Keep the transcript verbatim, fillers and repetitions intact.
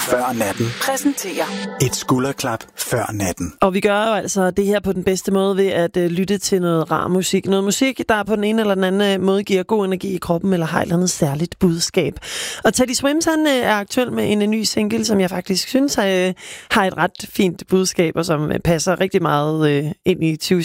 før natten præsenterer et skulderklap før natten. Og vi gør jo altså det her på den bedste måde ved at uh, lytte til noget rar musik. Noget musik, der på den ene eller den anden måde giver god energi i kroppen, eller har et eller andet særligt budskab. Og Teddy Swims, han uh, er aktuel med en, en ny single, som jeg faktisk synes uh, har et ret fint budskab, og som uh, passer rigtig meget uh, ind i tyve